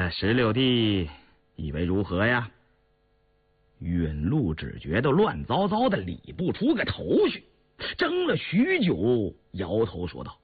石榴弟以为如何呀？允禄只觉得乱糟糟的，理不出个头绪，怔了许久，摇头说道：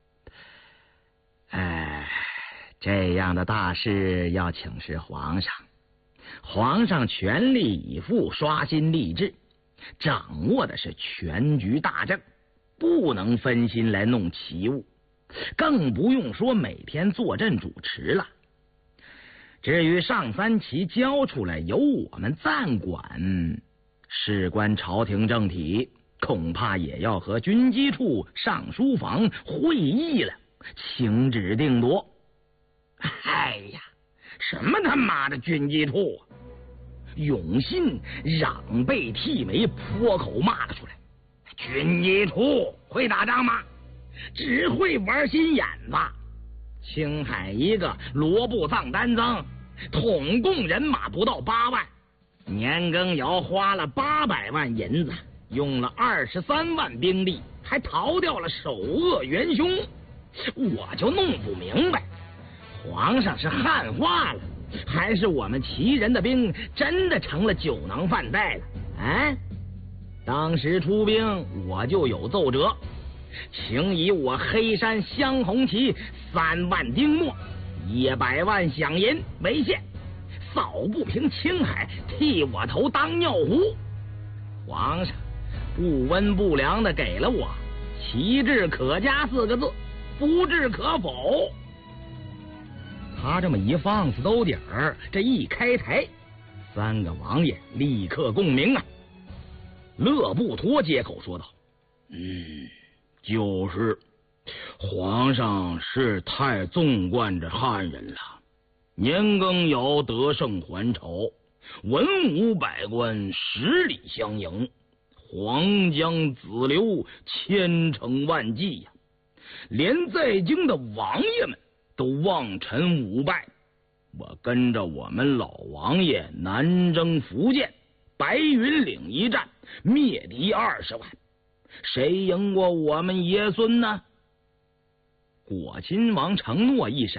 这样的大事要请示皇上，皇上全力以赴，刷新吏治，掌握的是全局大政，不能分心来弄奇物，更不用说每天坐镇主持了。至于上三旗交出来由我们暂管，事关朝廷政体，恐怕也要和军机处上书房会议了，请旨定夺。哎呀，什么他妈的军机处啊！永信嚷背涕眉，破口骂了出来：军机处会打仗吗？只会玩心眼子！青海一个罗布藏丹增，统共人马不到8万，年羹尧花了800万银子，用了23万兵力，还逃掉了首恶元凶。我就弄不明白，皇上是汉化了，还是我们齐人的兵真的成了酒囊饭袋了？当时出兵我就有奏折，请以我黑山镶红旗3万丁墨100万饷银为限，扫不平青海，替我头当尿壶。皇上不温不凉的给了我旗帜可嘉4个字，不置可否。他这么一放肆兜底儿，这一开台，3个王爷立刻共鸣啊。勒布托接口说道：就是皇上是太纵惯着汉人了，年羹尧得胜还朝，文武百官十里相迎，黄江子流，千乘万骑呀，连在京的王爷们都望尘舞败。我跟着我们老王爷南征福建，白云岭一战，灭敌20万，谁赢过我们爷孙呢？果亲王承诺一审，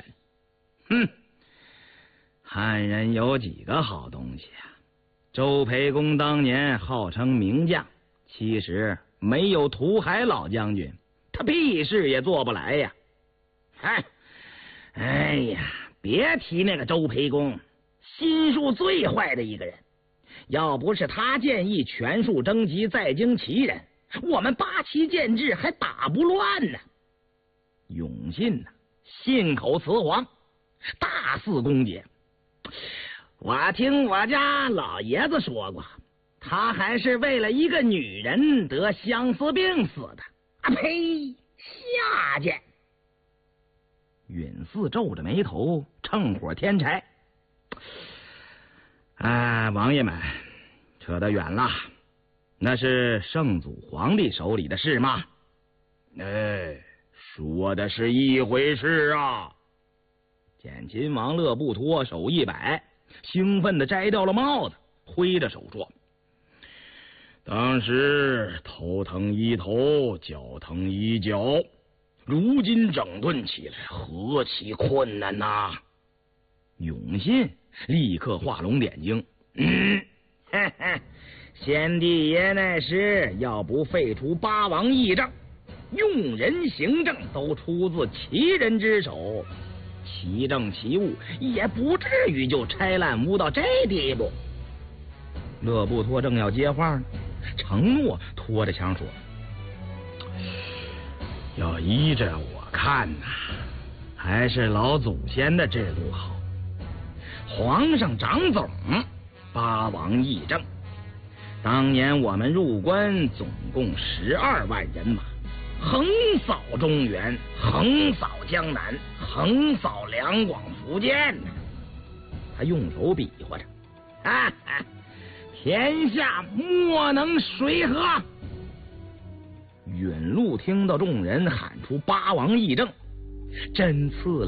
汉人有几个好东西啊？周培公当年号称名将，其实没有屠海老将军，他屁事也做不来呀！哎呀，别提那个周培公，心术最坏的一个人。要不是他建议全数征集在京旗人，我们8旗建制还打不乱呢。永信信口雌黄，大肆攻讦。我听我家老爷子说过，他还是为了一个女人得相思病死的。呸！下贱！允嗣皱着眉头，趁火添柴。王爷们，扯得远了，那是圣祖皇帝手里的事吗？说的是一回事啊！简亲王勒布托手一摆，兴奋地摘掉了帽子，挥着手说：当时头疼一头，脚疼一脚，如今整顿起来何其困难呐！永信立刻画龙点睛，先帝爷那时要不废除八王议政，用人行政都出自齐人之手，其政其物也不至于就拆烂屋到这地步。勒布托正要接话呢，承诺拖着枪说：要依着我看呐，还是老祖先的制度好。皇上掌总，八王议政。当年我们入关总共12万人马，横扫中原，横扫江南，横扫两广福建呢。他用手比划着，天下莫能水和。允禄听到众人喊出八王议政，真刺了